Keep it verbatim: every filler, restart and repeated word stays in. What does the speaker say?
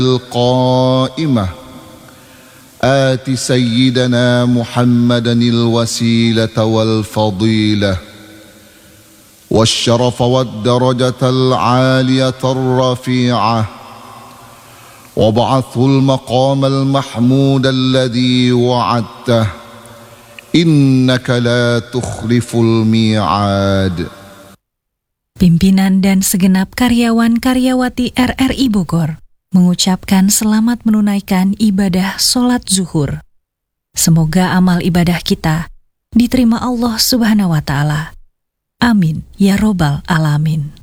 القائمة آت سيدنا محمدا الوسيلة والفضيلة والشرف والدرجة العالية الرفيعة وابعثه المقام المحمود الذي وعدته إنك لا تخلف الميعاد. Pimpinan dan segenap karyawan-karyawati R R I Bogor mengucapkan selamat menunaikan ibadah sholat zuhur. Semoga amal ibadah kita diterima Allah Subhanahu wa Ta'ala. Amin ya Robbal Alamin.